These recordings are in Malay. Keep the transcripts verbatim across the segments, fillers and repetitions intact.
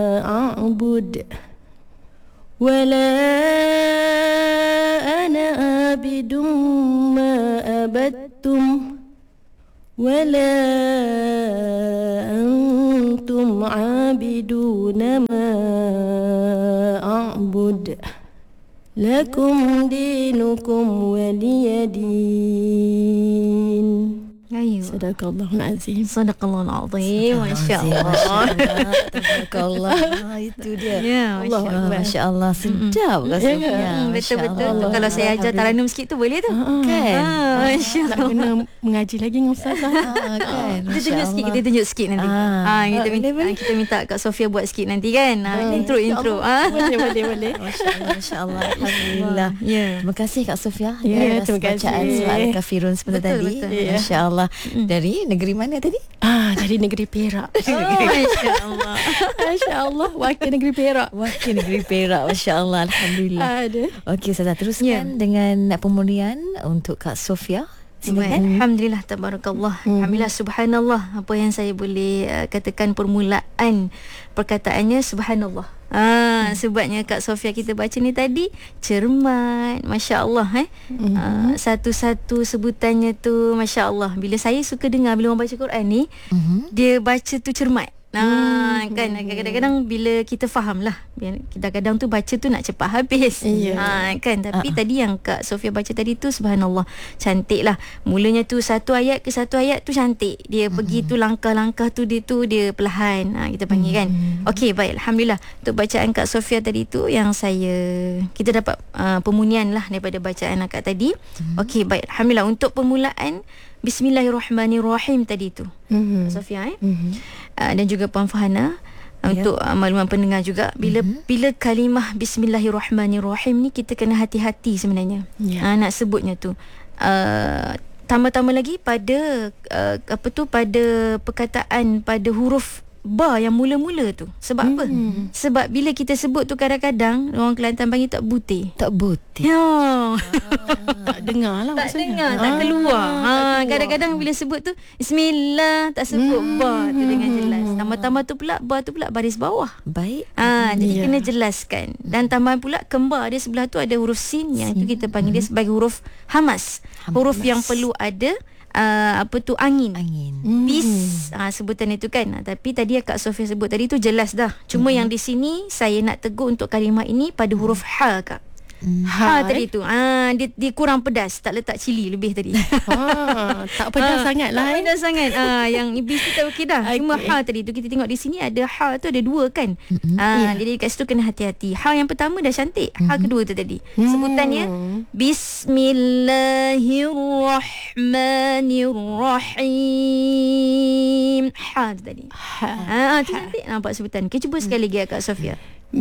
أعبد ولا أنا عابد ما عبدتم ولا أنتم عابدون ما أعبد لكم دينكم ولي دين. Ayo. Sadaqallahul azim. Sadaqallahul azim. Masya-Allah. Tabarakallah. Itu dia. Ya, Allah, masya-Allah, sedap Kak Sofia. Betul-betul. Kalau saya ajar taranum sikit tu boleh tu. Kan? Ah, nak kena mengaji lagi dengan ustazah. Ah, kan. Kita tunjuk sikit, kita tunjuk sikit nanti. Ah. Ah, kita Ah, minta boleh, boleh. kita minta Kak Sofia buat sikit nanti kan. Ah, intro intro. Ah. Boleh, boleh, boleh. Masya-Allah, masya-Allah. Alhamdulillah. Ya. Terima kasih Kak Sofia. Ya, atas terima kasih. bacaan surah Al-Kafirun sebentar Betul, tadi. betul. Ya. Masya-Allah. Dari negeri mana tadi? Ah, dari negeri Perak. Oh, Masya-Allah. Masya Allah, wakil negeri Perak. Wakil negeri Perak. Masya-Allah. Alhamdulillah. Ada. Okey, Ustazah, teruskan Ya. dengan pemurian untuk Kak Sofia. Silakan. Alhamdulillah, tabarakallah. Hmm. Alhamdulillah, subhanallah. Apa yang saya boleh uh, katakan permulaan perkataannya subhanallah. Ah, hmm. Sebabnya Kak Sofia kita baca ni tadi cermat, masya-Allah eh. Hmm. Uh, satu-satu sebutannya tu masya-Allah. Bila saya suka dengar bila orang baca Quran ni, Mhm. dia baca tu cermat. Nah, Hmm. kan kadang-kadang bila kita faham lah, kita kadang tu baca tu nak cepat habis. Iya. Ha, kan tapi Uh-uh. tadi yang Kak Sofia baca tadi tu subhanallah, cantik lah. Mulanya tu satu ayat ke satu ayat tu cantik. Dia uh-huh. pergi tu langkah-langkah tu dia tu dia perlahan. Ha, kita panggil kan. Okey, baik, alhamdulillah. Untuk bacaan Kak Sofia tadi tu yang saya kita dapat uh, pemunian lah daripada bacaan akak tadi. Uh-huh. Okey, baik, alhamdulillah. Untuk permulaan Bismillahirrahmanirrahim tadi tu. Mhm. Kak Sofia eh. Mhm. Uh, dan juga Puan Fahana uh, Ya. untuk uh, makluman pendengar juga bila Mhm. bila kalimah Bismillahirrahmanirrahim ni kita kena hati-hati sebenarnya. Ya. Uh, nak sebutnya tu. Uh, tambah-tambah lagi pada uh, apa tu pada perkataan pada huruf ba yang mula-mula tu. Sebab apa? Hmm. Sebab bila kita sebut tu kadang-kadang orang Kelantan panggil tak butir. Tak butir. Ya. Tak dengar lah Tak maksudnya. dengar, tak keluar. Ah, Ha, tak keluar. kadang-kadang bila sebut tu Bismillah, tak sebut Hmm. ba tu dengan jelas. Tambah-tambah tu pula ba tu pula baris bawah. Baik. Ah, jadi Ya. kena jelaskan. Dan tambahan pula kembar dia sebelah tu ada huruf sin yang itu kita panggil dia sebagai huruf hamas. Hamas. Huruf yang perlu ada uh, apa tu angin. Angin. Hmm. Bis ha, sebutan itu kan. Ha, tapi tadi Kak Sofia sebut tadi tu jelas dah. Cuma Hmm. yang di sini saya nak tegur untuk kalimah ini pada huruf ha Kak. Hmm. Ha, Ha, tadi tu. Ah, dia dia kurang pedas, tak letak cili lebih tadi. Ah, tak pedas sangat lah. Tak eh. pedas sangat. Ah, yang iblis kita okey dah. Okey. Cuma ha tadi tu kita tengok di sini ada ha tu ada dua kan. Mm-mm. Ah, Ya. jadi kat situ kena hati-hati. Ha yang pertama dah cantik. Ha kedua tu tadi. Sebutannya Hmm. Bismillahirrahmanirrahim. Ha tu tadi. Ha. Ah, tu cantik nampak sebutan. Okay, cuba sekali lagi Kak Sofia.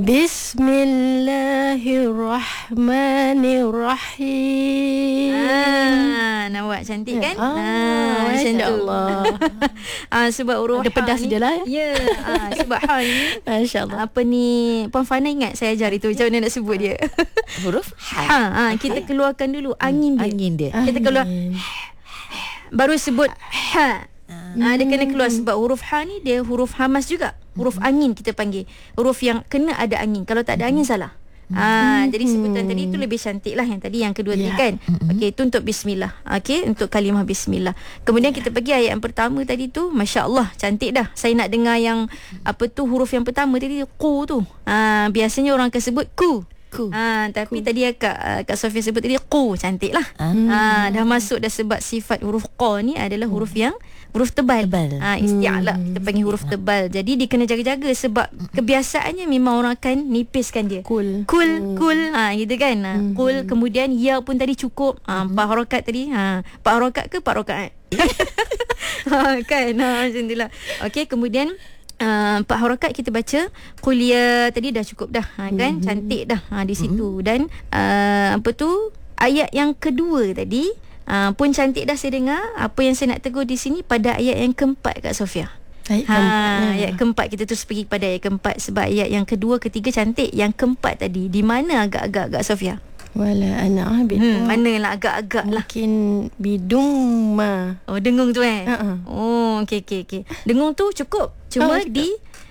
Bismillahirrahmanirrahim. Ah, nampak cantik kan? Ah, macam Masya tu. Allah. Ah, sebab huruf Ada pedas ha ni, dia lah, ya? Ya, ah, sebab ha ni Masya Allah. apa ni Puan Fana ingat saya ajar itu macam mana nak sebut dia. Huruf ha. Ha, ha kita keluarkan dulu angin dia. Angin dia. Kita keluar Angin. baru sebut ha. Ha, dia kena keluar sebab huruf ha ni dia huruf hamas juga. Huruf angin kita panggil. Huruf yang kena ada angin. Kalau tak ada angin salah. Ah, jadi sebutan tadi tu lebih cantik lah yang tadi yang kedua tadi Ya. kan. Okey, itu untuk bismillah. Okey, untuk kalimah bismillah. Kemudian kita pergi ayat yang pertama tadi tu, masya-Allah, cantik dah. Saya nak dengar yang apa tu huruf yang pertama tadi ku tu. Ah, biasanya orang akan sebut ku. Ku. Ah, tapi tadi Kak uh, Kak Sofia sebut tadi ku, cantik lah. Ah. Ah, dah masuk dah sebab sifat huruf qa ni adalah huruf yang huruf tebal. Tebal. Ah, isti'la kita panggil huruf tebal. Jadi dia kena jaga-jaga sebab kebiasaannya memang orang akan nipiskan dia. Kul. Kul, kul, ha, gitu kan. Ha, kul, kemudian ya pun tadi cukup. Ha, empat harakat tadi. Ha, empat harakat ke empat rakaat? ha, kan, ha, macam tu lah. Okey, kemudian Uh, empat harakat kita baca kuliah tadi dah cukup dah ha, kan mm-hmm. cantik dah ha, di situ mm-hmm. dan uh, apa tu ayat yang kedua tadi uh, pun cantik dah saya dengar. Apa yang saya nak tegur di sini pada ayat yang keempat Kak Sofia. Ayat Ha, keempat. ayat keempat kita terus pergi pada ayat keempat sebab ayat yang kedua ketiga cantik. Yang keempat tadi di mana agak-agak Kak Sofia? Wala ana abid. Hmm, manalah agak-agak lah. Mungkin bidung ma. Oh, dengung tu eh. Ha-ha. Oh, okey okey okey. Dengung tu cukup. Cuma Oh, cukup. di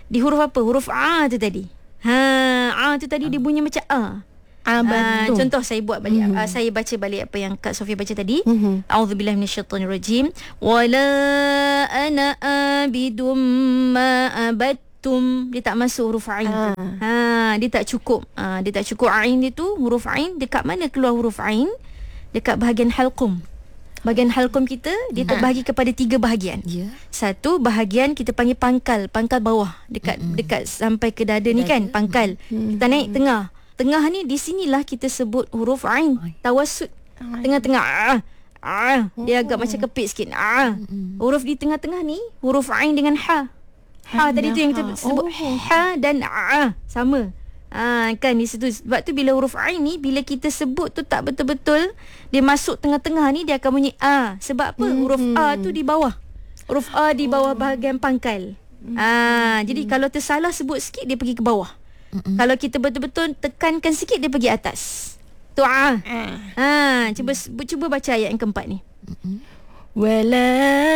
Di huruf apa? Huruf A tu tadi. Ha, A tu tadi dia bunyi macam A. Ah, Ah, betul. contoh saya buat balik Mhm. mm-hmm. uh, saya baca balik apa yang Kak Sofia baca tadi. Mhm. A'udzubillahi minasyaitonirrajim. Wala ana abidum ma abattum. Dia tak masuk huruf ain Ah. tu. Ha, dia tak cukup. Ha, dia tak cukup ain dia tu, huruf ain dekat mana keluar huruf ain? Dekat bahagian halqum. Bahagian halqum kita dia terbahagi kepada tiga bahagian. Ya. Satu bahagian kita panggil pangkal, pangkal bawah dekat mm-hmm. dekat sampai ke dada ni kan, pangkal. Mm-hmm. Kita naik tengah. Tengah ni di sinilah kita sebut huruf ain, tawassut. Tengah-tengah. Ah, ah, dia agak macam kepit sikit. Ah. Huruf di tengah-tengah ni huruf ain dengan ha. Ha tadi tu yang kita sebut ha dan a sama. Ah, kan di situ. Sebab tu bila huruf ain ni bila kita sebut tu tak betul-betul dia masuk tengah-tengah ni dia akan bunyi a. Sebab apa? Huruf a tu di bawah. Huruf a di bawah bahagian pangkal. Ah, jadi kalau tersalah sebut sikit dia pergi ke bawah. Mm-mm. Kalau kita betul-betul tekankan sikit dia pergi atas. Tu a. Ha, cuba cuba baca ayat yang keempat ni. Wala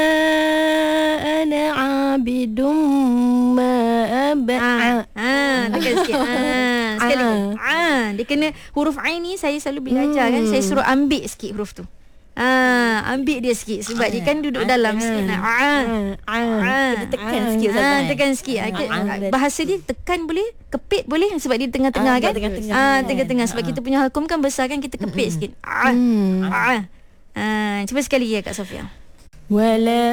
ana abidum ma aba. Ha, ha, tekan sikit. Ha, sekali lagi. Ha, dia kena huruf ain ni saya selalu bila ajar kan saya suruh ambil sikit huruf tu. Ah, ambil dia sikit sebab dia kan duduk dalam sikit. Ah. Ah, Kena tekan sikit ah, Ustazah. tekan sikit. Ah, ke- Ah, bahasa dia tekan boleh, kepit boleh sebab dia tengah-tengah Ah, kan. tengah-tengah. Ah, tengah-tengah sebab kita punya halqum kan besar kan kita kepit sikit. Ah. Ah. Ah, cuba sekali ya Kak Sofia. Wala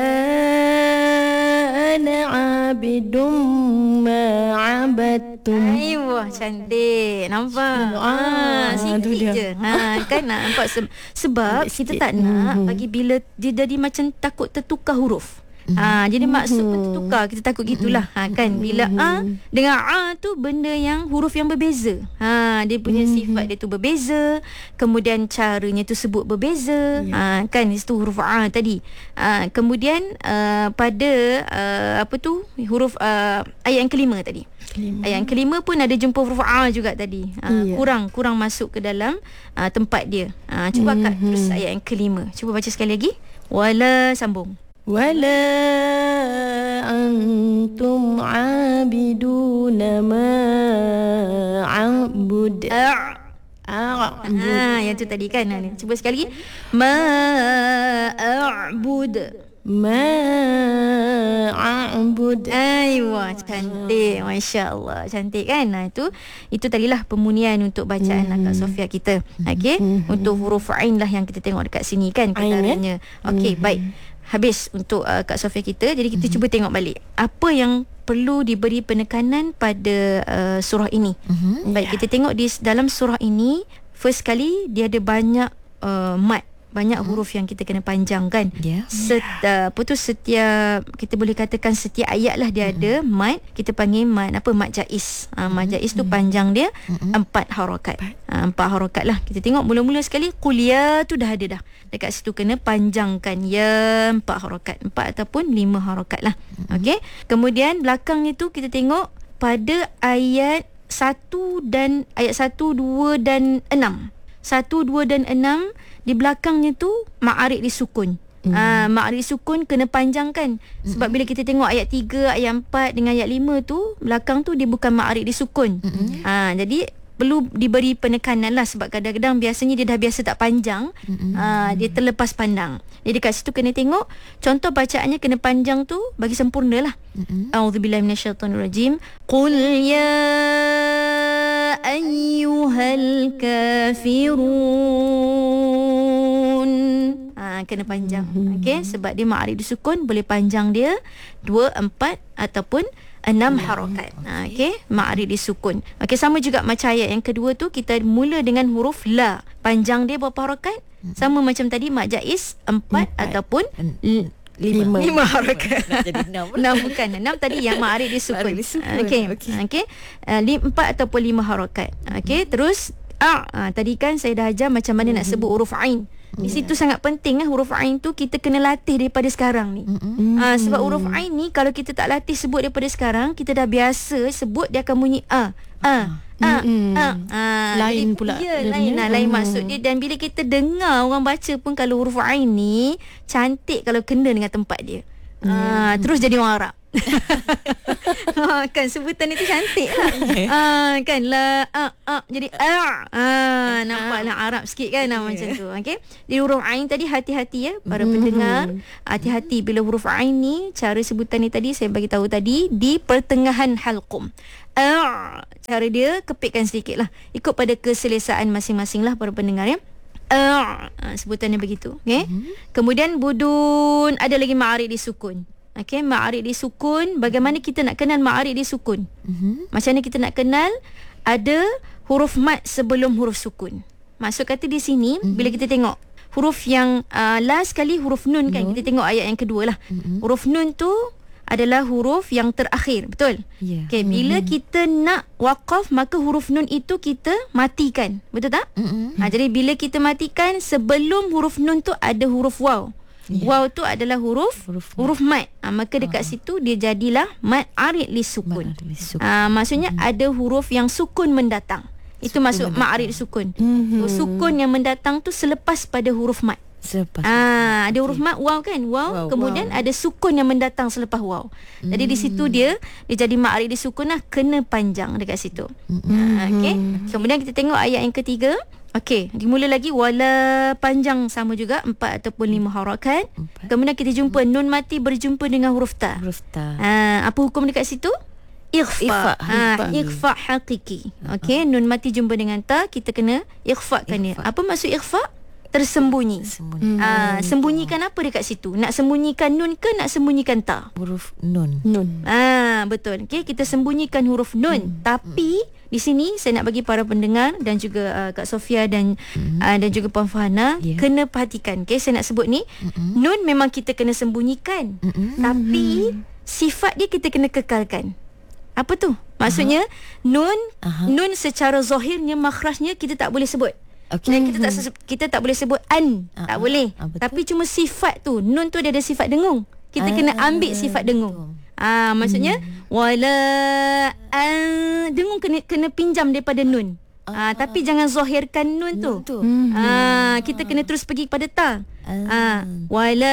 ana abidum ma abattum. Aiwah, cantik. Nampak? Ah, Ah, sikit tu dia. je. Ha, kan nak nampak se- sebab Ambil kita sikit. tak nak Mhm. bagi bila dia jadi macam takut tertukar huruf. Ha, jadi maksud pun tertukar. Kita takut gitulah. Ha, kan bila a dengan a tu benda yang huruf yang berbeza. Ha, dia punya sifat dia tu berbeza, kemudian caranya tu sebut berbeza. Ha, kan itu huruf a tadi. Ha, kemudian uh, pada uh, apa tu huruf uh, ayat yang kelima tadi. Kelima. Ayat yang kelima pun ada jumpa huruf a juga tadi. Uh, Ya. kurang kurang masuk ke dalam uh, tempat dia. Uh, cuba Kak terus ayat yang kelima. Cuba baca sekali lagi. Wala sambung. Wala antum abiduna ma a'bud. A. A'bud. Ha, yang tu tadi kan. Ha, ni. Cuba sekali lagi. Ma a'bud. Ma a'bud. Aiwah, cantik. Masya-Allah. Cantik kan? Nah, itu itu tadilah pemunian untuk bacaan mm. Kak Sofia kita. Okey. Mm. Untuk huruf ain lah yang kita tengok dekat sini kan ketaranya. Okey, mm. baik. Habis untuk uh, Kak Sofia kita. Jadi kita mm. cuba tengok balik. Apa yang perlu diberi penekanan pada uh, surah ini. Mm-hmm. Baik, yeah. kita tengok di dalam surah ini first kali dia ada banyak uh, mad. Banyak huruf yang kita kena panjangkan. Ya. Set, uh, apa tu setiap kita boleh katakan setiap ayat lah dia ada mad. Kita panggil mad apa mad jaiz. Uh, mad jaiz tu panjang dia empat harakat. Uh, empat harakat lah. Kita tengok mula-mula sekali kuliah tu dah ada dah. Dekat situ kena panjangkan ya empat harakat. Empat ataupun lima harakat lah. Okey. Kemudian belakangnya tu kita tengok pada ayat satu dan ayat satu, dua dan enam. Satu, dua dan enam di belakangnya tu ma'arid disukun. Mm. Ah, ma'arid disukun kena panjangkan. Sebab mm. bila kita tengok ayat tiga, ayat empat dengan ayat lima tu belakang tu dia bukan ma'arid disukun. Mm. Ah, jadi perlu diberi penekanan lah sebab kadang-kadang biasanya dia dah biasa tak panjang. Mm. Ah, dia terlepas pandang. Jadi dekat situ kena tengok contoh bacaannya kena panjang tu bagi sempurna lah. Mm. A'udzubillahi minasyaitonirrajim. Qul ya ayyuhal kafirun. Ha, kena panjang. Okey, sebab dia ma'arif disukun boleh panjang dia dua, empat ataupun enam harakat. Ha, okey, ma'arif disukun. Okey, sama juga macam ayat yang kedua tu kita mula dengan huruf la. Panjang dia berapa harakat? Sama macam tadi mad jaiz empat ataupun l- Lima. Lima harakat. Nak jadi enam. Enam bukan. Enam tadi yang ma'arif disukun. Ma'arif disukun. Okey. Okey. Okey. Uh, lim, empat ataupun lima harakat. Okey. Terus a. Uh, tadi kan saya dah ajar macam mana nak sebut huruf ain. Di situ sangat penting eh, huruf ain tu kita kena latih daripada sekarang ni. Uh, sebab huruf ain ni kalau kita tak latih sebut daripada sekarang, kita dah biasa sebut dia akan bunyi a. A. A. A. A. Lain Jadi, pula Ya, dia lain punya. lah, lain Hmm. maksud dia. Dan bila kita dengar orang baca pun kalau huruf ain ni cantik kalau kena dengan tempat dia. Ah, terus jadi orang Arab. ha, kan sebutan itu cantik lah. ha, kan la a a jadi a. Ha, nampaklah Arab sikit kan yeah. macam tu. Okey. Di huruf ain tadi hati-hati ya para mm-hmm. pendengar. Hati-hati bila huruf ain ni, cara sebutan ni tadi saya bagi tahu tadi di pertengahan halqum. A, cara dia kepitkan sedikit lah. Ikut pada keselesaan masing-masing lah para pendengar ya. A, sebutannya begitu. Okey. Mm-hmm. Kemudian budun, ada lagi ma'arid disukun. Okey, ma'arid disukun. Bagaimana kita nak kenal ma'arid disukun? Mm-hmm. Macam mana kita nak kenal ada huruf mat sebelum huruf sukun. Maksud kata di sini mm-hmm. bila kita tengok huruf yang uh, last sekali huruf nun kan, nun. Kita tengok ayat yang kedua lah. Mm-hmm. Huruf nun tu adalah huruf yang terakhir, betul? Yeah. Okey, bila mm-hmm. kita nak waqaf, maka huruf nun itu kita matikan, betul tak? Mm-hmm. Ha, jadi bila kita matikan, sebelum huruf nun tu ada huruf waw. Yeah. Waw tu adalah huruf huruf, huruf mat. Ha, maka dekat uh-huh. situ dia jadilah mat arid li sukun. Ha, maksudnya mm-hmm. ada huruf yang sukun mendatang. Itu sukun maksud mat arid sukun. Mm-hmm. So, sukun yang mendatang tu selepas pada huruf mat. Selepas ah, ada huruf mat waw kan, waw, wow, kemudian wow. ada sukun yang mendatang selepas waw. Mm. Jadi di situ dia dia jadi mat arid disukun lah, kena panjang dekat situ. Mm. Ah, okey. Kemudian kita tengok ayat yang ketiga. Okey, dimula lagi wala panjang sama juga empat ataupun lima harakat. Empat. Kemudian kita jumpa nun mati berjumpa dengan huruf ta. Huruf ta. Ah, apa hukum dekat situ? Ikhfa. Ha, ikhfa hakiki. Okey, nun mati jumpa dengan ta, kita kena ikhfakan dia. Apa maksud ikhfa? Tersembunyi. Sembunyi. Ah, sembunyikan apa dekat situ? Nak sembunyikan nun ke nak sembunyikan ta? Huruf nun. Nun. Ah, betul. Okey, kita sembunyikan huruf nun. Hmm. Tapi di sini saya nak bagi para pendengar dan juga uh, Kak Sofia dan hmm. uh, dan juga Puan Fahana yeah. kena perhatikan. Okey, saya nak sebut ni, hmm. nun memang kita kena sembunyikan. Hmm. Tapi sifat dia kita kena kekalkan. Apa tu? Maksudnya uh-huh. nun uh-huh. nun secara zahirnya makhrajnya kita tak boleh sebut. Okay. Dan kita tak kita tak boleh sebut an, uh-huh. tak boleh. Uh, Tapi cuma sifat tu, nun tu dia ada sifat dengung. Kita uh, kena ambil sifat dengung. Ah, maksudnya hmm. wala an, dengung kena kena pinjam daripada nun. Ah, uh, tapi jangan zahirkan nun tu. tu. Hmm. Ah, kita kena terus pergi kepada ta. Uh. Ah, wala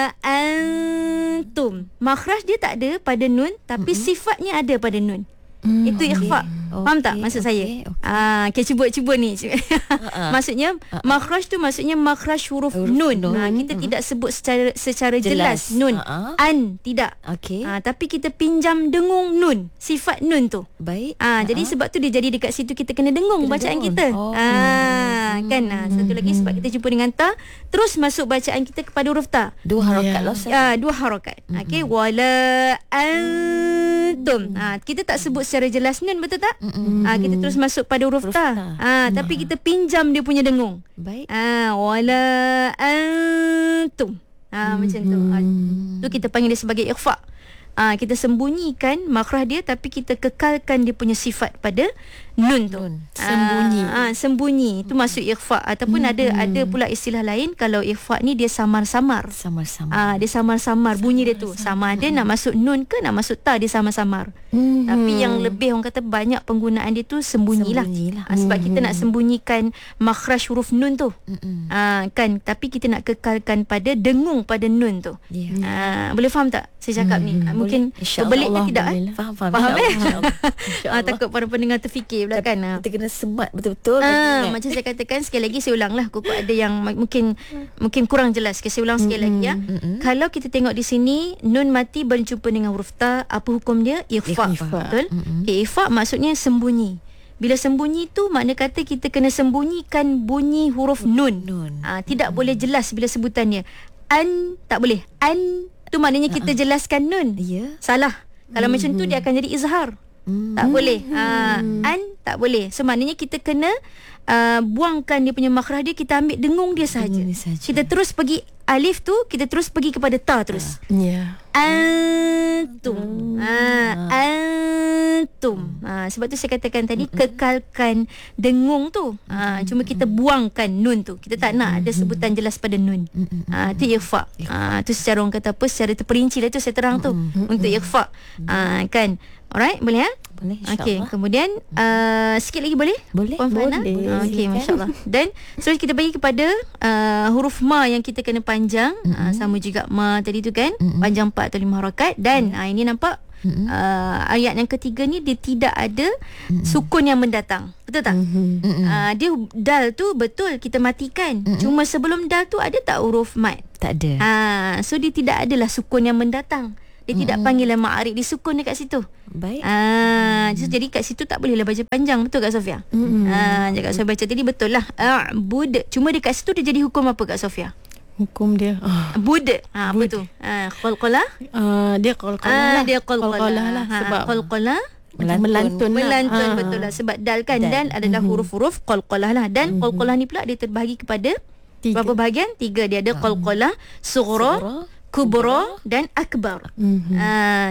antum. Makhraj dia tak ada pada nun, tapi uh-huh. sifatnya ada pada nun. Hmm, itu okay. ikhfa. Okay. Faham tak maksud okay. saya? Okay. Ah, okay, cuba-cuba ni. uh-uh. Maksudnya uh-uh. makhraj tu maksudnya makhraj huruf, huruf nun. nun. Ha, kita uh-huh. tidak sebut secara secara jelas, jelas nun. Uh-uh. An tidak. Okey. Ha, tapi kita pinjam dengung nun, sifat nun tu. Baik. Ah, uh-huh. jadi sebab tu dia jadi dekat situ kita kena dengung kena bacaan dengung. kita. Oh. Ah, hmm. kan. Ha, satu lagi sebab kita jumpa dengan ta, terus masuk bacaan kita kepada huruf ta. Dua harakat yeah. lah. Ya, dua harakat. Uh-huh. Okey, wala antum. Ha, kita tak sebut secara jelas nun, betul tak? Mm-hmm. Ha, kita terus masuk pada huruf, huruf ta. ta. Ha, tapi kita pinjam dia punya dengung. Baik. Ha, wala antum. Ha, mm-hmm. macam tu. Ha, tu kita panggil dia sebagai ikhfa. Ha, kita sembunyikan makhraj dia, tapi kita kekalkan dia punya sifat pada nun tu. Nun. Sembunyi. Ha, ha, sembunyi. Itu maksud ikhfa. Ataupun mm-hmm. ada ada pula istilah lain, kalau ikhfa ni dia samar-samar. Samar-samar. Ha, dia samar-samar bunyi dia tu. Sama ada nak masuk nun ke nak masuk ta, dia samar-samar. Mm-hmm. Tapi yang lebih orang kata banyak penggunaan dia tu sembunyilah. Sembunyilah. Ha, sebab mm-hmm. kita nak sembunyikan makhraj huruf nun tu. Mm-hmm. Ha, kan, tapi kita nak kekalkan pada dengung pada nun tu. Yeah. Ha, boleh faham tak saya cakap mm-hmm. ni? Mungkin berbelit ke tidak? Eh? Faham, faham. Faham eh? Ha, takut para pendengar terfikir pula kan. Kita kena semat betul-betul. Ha, macam saya katakan, sekali lagi saya ulanglah. Kukup ada yang mungkin mungkin kurang jelas. Okay, saya ulang sekali mm-hmm. lagi ya. Mm-hmm. Kalau kita tengok di sini, nun mati berjumpa dengan huruf ta, apa hukum dia? Ikhfa. Betul? Mm-hmm. Okay, ikhfa maksudnya sembunyi. Bila sembunyi tu makna kata kita kena sembunyikan bunyi huruf nun. nun. Ha, tidak mm-hmm. boleh jelas bila sebutannya. An tak boleh. An tu maknanya kita jelaskan nun. Yeah. Salah. Kalau mm-hmm. macam tu dia akan jadi izhar. Mm-hmm. Tak boleh. Ha, an tak boleh. So maknanya kita kena uh, buangkan dia punya makhraj dia, kita ambil dengung dia saja. Kita terus pergi alif tu, kita terus pergi kepada ta terus. Ya. Yeah. Antum. Ha, antum. Ha, sebab tu saya katakan tadi mm-hmm. kekalkan dengung tu. Ha, mm-hmm. cuma kita buangkan nun tu. Kita tak nak ada sebutan jelas pada nun. Mm-hmm. Ha, tu ikhfa. Ha, tu secara orang kata apa, secara terperinci lah tu saya terang tu mm-hmm. untuk ikhfa. Ha, kan. Alright, boleh ya? Boleh, Okey, insyaAllah. kemudian uh, sikit lagi boleh? Boleh, Puan Fana? boleh. Ah, Okey, masya-Allah. Dan so kita bagi kepada uh, huruf ma yang kita kena panjang, mm-hmm. uh, sama juga ma tadi tu kan, mm-hmm. panjang empat atau lima harakat dan mm-hmm. uh, ini nampak mm-hmm. uh, ayat yang ketiga ni dia tidak ada mm-hmm. sukun yang mendatang. Betul tak? Mm-hmm. Uh, dia dal tu betul kita matikan. Mm-hmm. Cuma sebelum dal tu ada tak huruf mat? Tak ada. Uh, so dia tidak adalah sukun yang mendatang. Dia mm-hmm. tidak panggilan ma'arif, dia sukun dekat situ. Baik. Ah, mm-hmm. Jadi kat situ tak bolehlah baca panjang. Betul Kak Sofia? Mm-hmm. Ah, Kak Sofia baca tadi betul lah. A'bud. Cuma dekat situ dia jadi hukum apa Kak Sofia? Hukum dia ah. Bud. Ha, apa tu? Ah, qalqalah. Uh, dia qalqalah Ah, lah. dia qalqalah Qalqalah lah. Ha, Sebab qalqalah melantun, melantun, melantun lah. betul lah sebab dal kan Dal. dal adalah huruf-huruf qalqalah lah dan mm-hmm. qalqalah ni pula dia terbahagi kepada Tiga. berapa bahagian? Tiga. Dia ada qalqalah sughra, Sughra, kubra dan akbar. Mhm. Ah,